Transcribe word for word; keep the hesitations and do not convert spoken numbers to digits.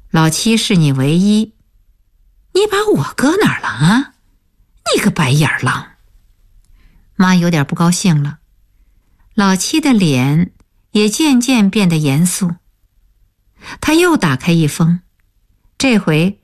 老七是你唯一，你把我搁哪儿了啊？你个白眼狼！妈有点不高兴了，老七的脸也渐渐变得严肃。他又打开一封，这回